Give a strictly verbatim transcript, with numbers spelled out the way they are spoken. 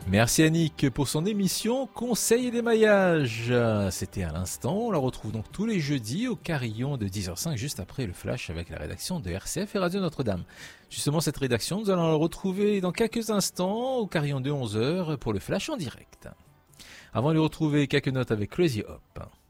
Merci Annick pour son émission Conseil et d'émaillage. C'était à l'instant, on la retrouve donc tous les jeudis au carillon de dix heures cinq, juste après le flash avec la rédaction de R C F et Radio Notre-Dame. Justement cette rédaction, nous allons la retrouver dans quelques instants au carillon de onze heures pour le flash en direct. Avant de le retrouver, quelques notes avec Crazy Hop.